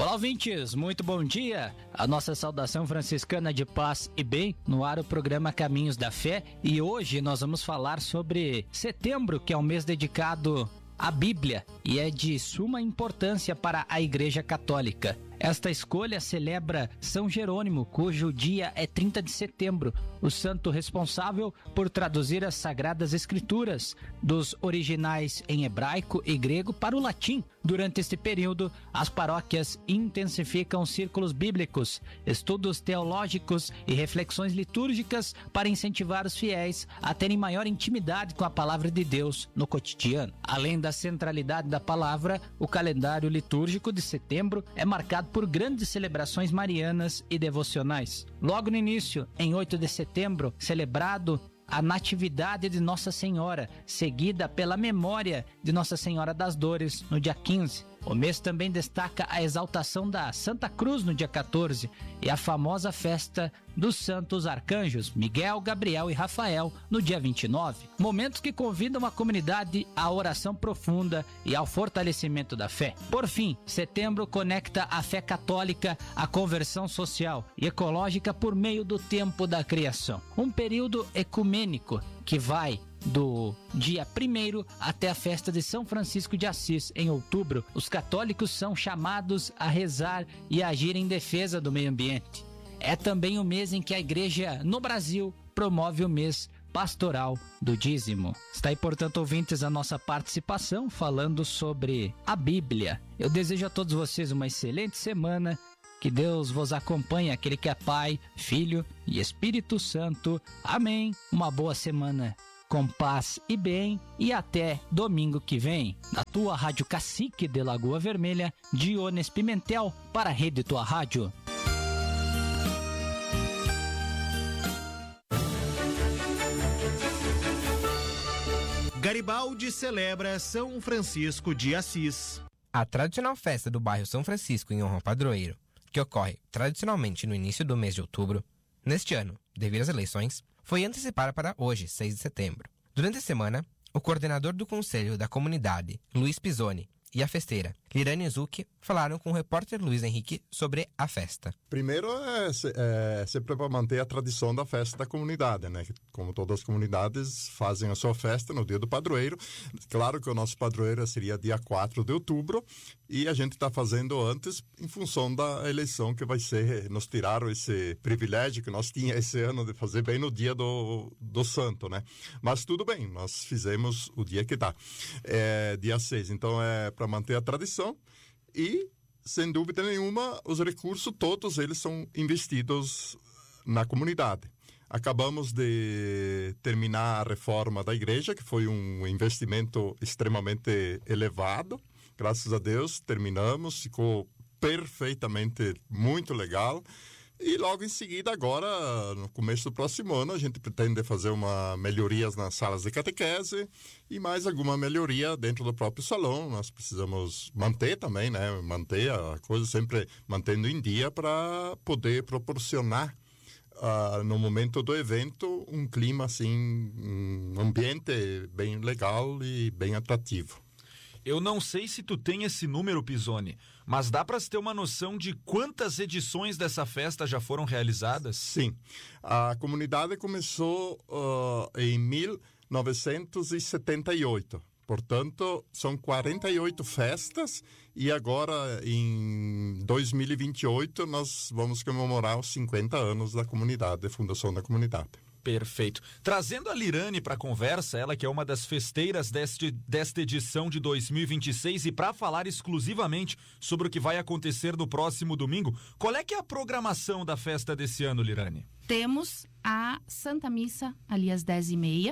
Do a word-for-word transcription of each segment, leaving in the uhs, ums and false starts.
Olá, ouvintes, muito bom dia. A nossa saudação franciscana de paz e bem, no ar o programa Caminhos da Fé, e hoje nós vamos falar sobre setembro, que é um mês dedicado à Bíblia e é de suma importância para a Igreja Católica. Esta escolha celebra São Jerônimo, cujo dia é trinta de setembro, o santo responsável por traduzir as Sagradas Escrituras dos originais em hebraico e grego para o latim. Durante este período, as paróquias intensificam círculos bíblicos, estudos teológicos e reflexões litúrgicas para incentivar os fiéis a terem maior intimidade com a palavra de Deus no cotidiano. Além da centralidade da palavra, o calendário litúrgico de setembro é marcado por grandes celebrações marianas e devocionais. Logo no início, em oito de setembro, celebrado a Natividade de Nossa Senhora, seguida pela memória de Nossa Senhora das Dores no dia quinze. O mês também destaca a exaltação da Santa Cruz no dia quatorze e a famosa festa dos Santos Arcanjos, Miguel, Gabriel e Rafael, no dia vinte e nove. Momentos que convidam a comunidade à oração profunda e ao fortalecimento da fé. Por fim, setembro conecta a fé católica à conversão social e ecológica por meio do tempo da criação. Um período ecumênico que vai do dia primeiro até a festa de São Francisco de Assis, em outubro. Os católicos são chamados a rezar e agir em defesa do meio ambiente. É também o mês em que a Igreja, no Brasil, promove o mês pastoral do dízimo. Está aí, portanto, ouvintes, a nossa participação falando sobre a Bíblia. Eu desejo a todos vocês uma excelente semana. Que Deus vos acompanhe, aquele que é Pai, Filho e Espírito Santo. Amém. Uma boa semana com paz e bem, e até domingo que vem, na tua Rádio Cacique de Lagoa Vermelha, Diones Pimentel, para a Rede Tua Rádio. Garibaldi celebra São Francisco de Assis. A tradicional festa do bairro São Francisco em honra ao padroeiro, que ocorre tradicionalmente no início do mês de outubro, neste ano, devido às eleições, foi antecipada para hoje, seis de setembro. Durante a semana, o coordenador do Conselho da Comunidade, Luiz Pisoni, e a festeira, Lirane Zucchi, falaram com o repórter Luiz Henrique sobre a festa. Primeiro é, é sempre para manter a tradição da festa da comunidade, né? Como todas as comunidades fazem a sua festa no dia do padroeiro. Claro que o nosso padroeiro seria dia quatro de outubro e a gente está fazendo antes em função da eleição que vai ser. Nos tiraram esse privilégio que nós tínhamos esse ano de fazer bem no dia do, do santo, né? Mas tudo bem, nós fizemos o dia que dá. É dia seis, então é para manter a tradição e, sem dúvida nenhuma, os recursos todos eles são investidos na comunidade. Acabamos de terminar a reforma da igreja, que foi um investimento extremamente elevado. Graças a Deus, terminamos, ficou perfeitamente muito legal. E logo em seguida, agora, no começo do próximo ano, a gente pretende fazer uma melhorias nas salas de catequese e mais alguma melhoria dentro do próprio salão. Nós precisamos manter também, né? Manter a coisa sempre mantendo em dia para poder proporcionar Uh, no momento do evento, um clima assim, um ambiente bem legal e bem atrativo. Eu não sei se tu tem esse número, Pisoni, mas dá para se ter uma noção de quantas edições dessa festa já foram realizadas? Sim, a comunidade começou uh, em mil novecentos e setenta e oito. Portanto, são quarenta e oito festas e agora, em dois mil e vinte e oito, nós vamos comemorar os cinquenta anos da comunidade, da fundação da comunidade. Perfeito. Trazendo a Lirane para a conversa, ela que é uma das festeiras deste, desta edição de dois mil e vinte e seis, e para falar exclusivamente sobre o que vai acontecer no próximo domingo, qual é que é a programação da festa desse ano, Lirane? Temos a Santa Missa ali às dez e meia,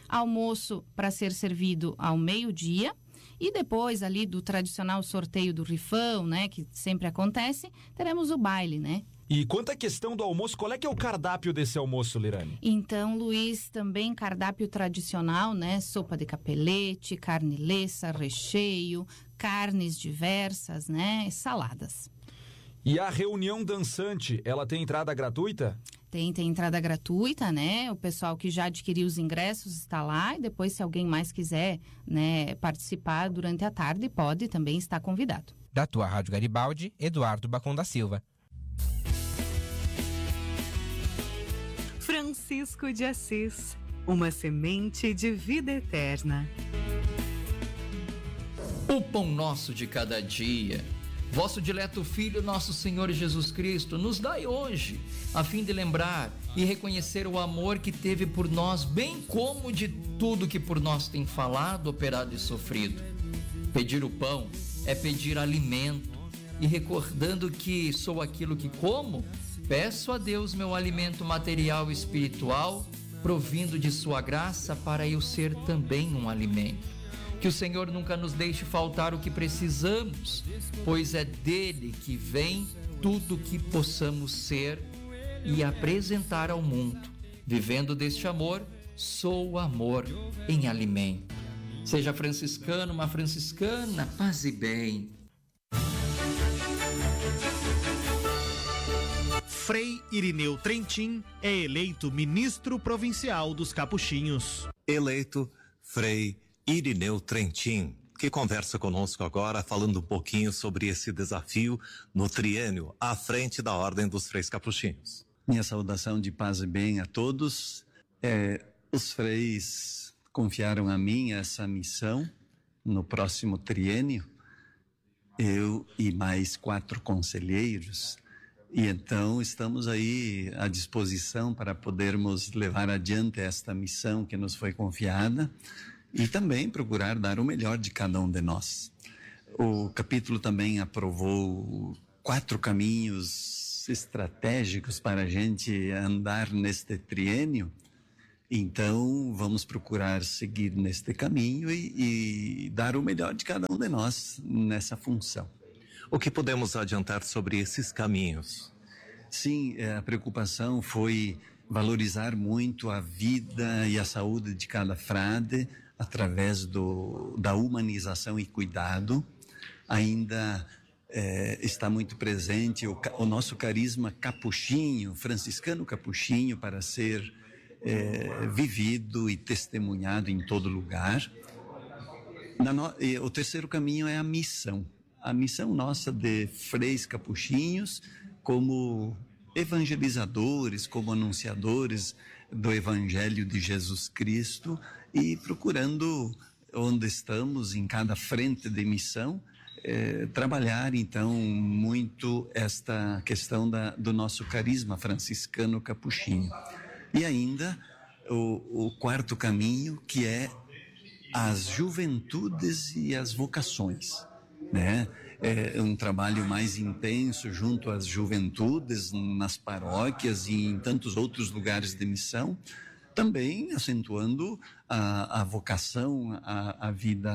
almoço para ser servido ao meio-dia e depois ali do tradicional sorteio do rifão, né, que sempre acontece, teremos o baile, né? E quanto à questão do almoço, qual é que é o cardápio desse almoço, Lirane? Então, Luiz, também cardápio tradicional, né? Sopa de capelete, carne lessa, recheio, carnes diversas, né? Saladas. E a reunião dançante, ela tem entrada gratuita? Tem, tem entrada gratuita, né? O pessoal que já adquiriu os ingressos está lá. E depois, se alguém mais quiser, né, participar durante a tarde, pode também estar convidado. Da tua Rádio Garibaldi, Eduardo Bacon da Silva. Francisco de Assis, uma semente de vida eterna. O pão nosso de cada dia, vosso dileto Filho, nosso Senhor Jesus Cristo, nos dai hoje, a fim de lembrar e reconhecer o amor que teve por nós, bem como de tudo que por nós tem falado, operado e sofrido. Pedir o pão é pedir alimento, e recordando que sou aquilo que como, peço a Deus meu alimento material e espiritual, provindo de sua graça para eu ser também um alimento. Que o Senhor nunca nos deixe faltar o que precisamos, pois é dele que vem tudo que possamos ser e apresentar ao mundo. Vivendo deste amor, sou amor em alimento. Seja franciscano, uma franciscana, paz e bem. Frei Irineu Trentin é eleito ministro provincial dos Capuchinhos. Eleito Frei Irineu Trentin, que conversa conosco agora falando um pouquinho sobre esse desafio no triênio à frente da Ordem dos Freis Capuchinhos. Minha saudação de paz e bem a todos. É, os freis confiaram a mim essa missão no próximo triênio, eu e mais quatro conselheiros, e então estamos aí à disposição para podermos levar adiante esta missão que nos foi confiada e também procurar dar o melhor de cada um de nós. O capítulo também aprovou quatro caminhos estratégicos para a gente andar neste triênio. Então, vamos procurar seguir neste caminho e, e dar o melhor de cada um de nós nessa função. O que podemos adiantar sobre esses caminhos? Sim, a preocupação foi valorizar muito a vida e a saúde de cada frade através do, da humanização e cuidado. Ainda é, está muito presente o, o nosso carisma capuchinho, franciscano capuchinho, para ser É, vivido e testemunhado em todo lugar. Na no... O terceiro caminho é a missão. A missão nossa de freis capuchinhos como evangelizadores, como anunciadores do Evangelho de Jesus Cristo e procurando, onde estamos, em cada frente de missão, é, trabalhar então muito esta questão da, do nosso carisma franciscano capuchinho. E ainda o, o quarto caminho, que é as juventudes e as vocações, né? É um trabalho mais intenso junto às juventudes, nas paróquias e em tantos outros lugares de missão, também acentuando a, a vocação, a, a vida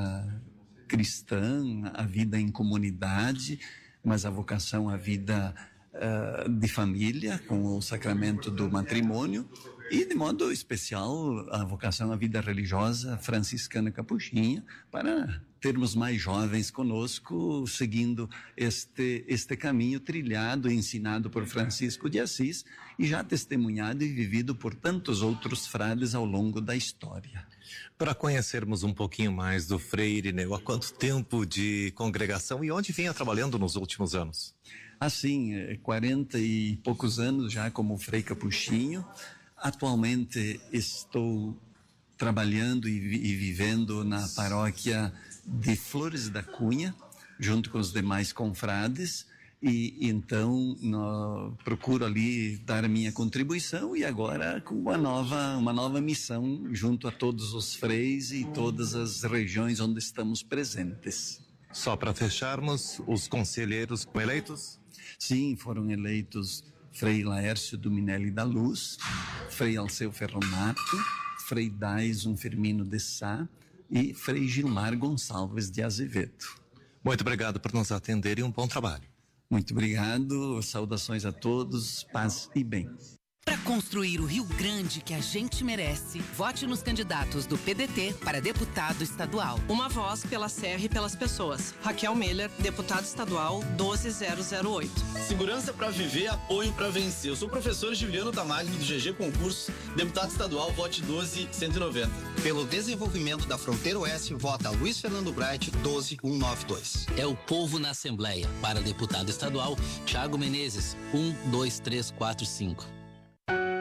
cristã, a vida em comunidade, mas a vocação à vida Uh, de família, com o sacramento do matrimônio e, de modo especial, a vocação à vida religiosa franciscana capuchinha, para termos mais jovens conosco, seguindo este, este caminho trilhado e ensinado por Francisco de Assis e já testemunhado e vivido por tantos outros frades ao longo da história. Para conhecermos um pouquinho mais do Frei Irineu, há quanto tempo de congregação e onde vinha trabalhando nos últimos anos? Assim, quarenta e poucos anos já como Frei Capuchinho. Atualmente estou trabalhando e, vi- e vivendo na paróquia de Flores da Cunha, junto com os demais confrades, e então no, procuro ali dar a minha contribuição e agora com uma nova, uma nova missão junto a todos os freis e todas as regiões onde estamos presentes. Só para fecharmos, os conselheiros eleitos? Sim, foram eleitos Frei Laércio Dominelli da Luz, Frei Alceu Ferronato, Frei Daison Firmino de Sá e Frei Gilmar Gonçalves de Azevedo. Muito obrigado por nos atender e um bom trabalho. Muito obrigado, saudações a todos, paz e bem. Para construir o Rio Grande que a gente merece, vote nos candidatos do P D T para deputado estadual. Uma voz pela Serra e pelas pessoas. Raquel Miller, deputado estadual doze zero zero oito. Segurança para viver, apoio para vencer. Eu sou o professor Juliano Tamagno do G G Concurso, deputado estadual, vote doze cento e noventa. Pelo desenvolvimento da Fronteira Oeste, vota Luiz Fernando Bright, doze cento e noventa e dois. É o povo na Assembleia. Para deputado estadual, Thiago Menezes, um dois três quatro cinco.